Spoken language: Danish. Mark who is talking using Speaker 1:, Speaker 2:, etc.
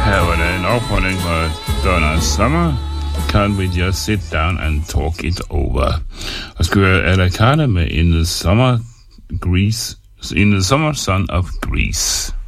Speaker 1: Her var der en opfordring fra Donna Summer. Can't we just sit down and talk it over? Og skal høre a la carte med In the Summer Sun of Greece.